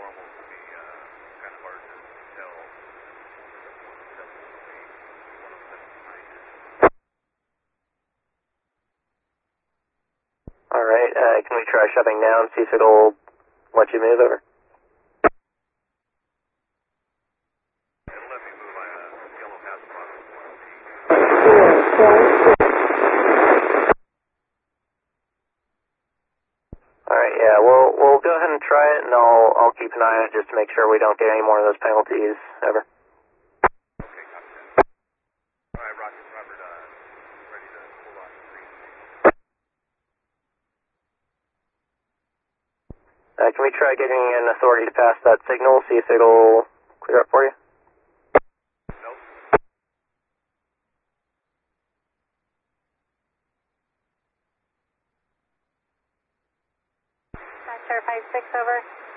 Alright, can we try shutting down, see if it'll let you move over? Alright, yeah, we'll go ahead and try it, and I'll keep an eye on it just to make sure we don't get any more of those penalties ever. Can we try getting an authority to pass that signal, see if it'll clear up for you? Star 56 over.